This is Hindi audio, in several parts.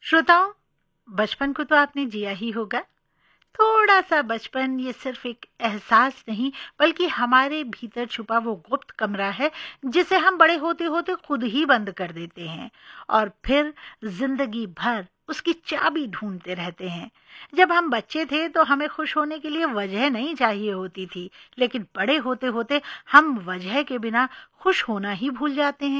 श्रोताओं, बचपन को तो आपने जिया ही होगा। थोड़ा सा बचपन ये सिर्फ एक एहसास नहीं, बल्कि हमारे भीतर छुपा वो गुप्त कमरा है जिसे हम बड़े होते होते खुद ही बंद कर देते हैं और फिर जिंदगी भर उसकी चाबी ढूंढते रहते हैं। जब हम बच्चे थे तो हमें खुश होने के लिए वजह नहीं चाहिए होती थी, लेकिन बड़े होते होते हम वजह के बिना खुश होना ही भूल जाते हैं।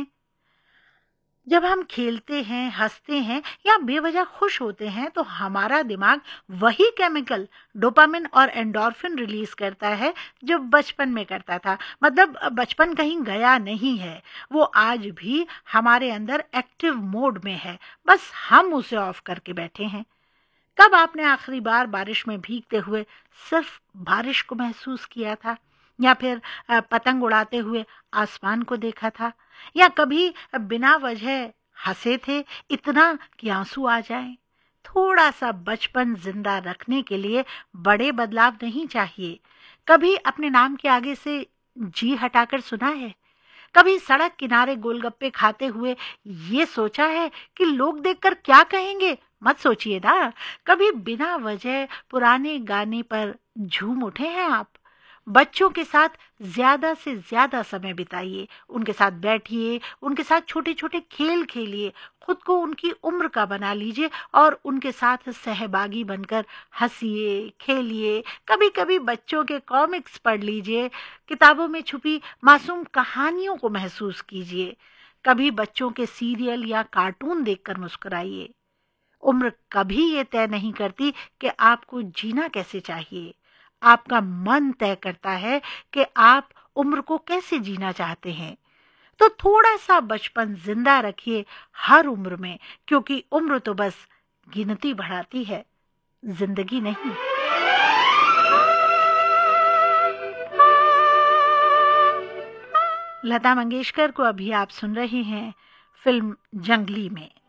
जब हम खेलते हैं, हंसते हैं या बेवजह खुश होते हैं तो हमारा दिमाग वही केमिकल डोपामिन और एंडोर्फिन रिलीज करता है जो बचपन में करता था। मतलब बचपन कहीं गया नहीं है, वो आज भी हमारे अंदर एक्टिव मोड में है, बस हम उसे ऑफ करके बैठे हैं। कब आपने आखिरी बार बारिश में भीगते हुए सिर्फ बारिश को महसूस किया था, या फिर पतंग उड़ाते हुए आसमान को देखा था, या कभी बिना वजह हंसे थे इतना कि आंसू आ जाएं? थोड़ा सा बचपन जिंदा रखने के लिए बड़े बदलाव नहीं चाहिए। कभी अपने नाम के आगे से जी हटाकर सुना है? कभी सड़क किनारे गोलगप्पे खाते हुए ये सोचा है कि लोग देखकर क्या कहेंगे? मत सोचिए ना। कभी बिना वजह पुराने गाने पर झूम उठे हैं आप? बच्चों के साथ ज्यादा से ज्यादा समय बिताइए, उनके साथ बैठिए, उनके साथ छोटे छोटे खेल खेलिए, खुद को उनकी उम्र का बना लीजिए और उनके साथ सहभागी बनकर हंसिए, खेलिए। कभी कभी बच्चों के कॉमिक्स पढ़ लीजिए, किताबों में छुपी मासूम कहानियों को महसूस कीजिए। कभी बच्चों के सीरियल या कार्टून देखकर मुस्कुराइए। उम्र कभी ये तय नहीं करती कि आपको जीना कैसे चाहिए। आपका मन तय करता है कि आप उम्र को कैसे जीना चाहते हैं। तो थोड़ा सा बचपन जिंदा रखिए हर उम्र में, क्योंकि उम्र तो बस गिनती बढ़ाती है, जिंदगी नहीं। लता मंगेशकर को अभी आप सुन रहे हैं फिल्म जंगली में।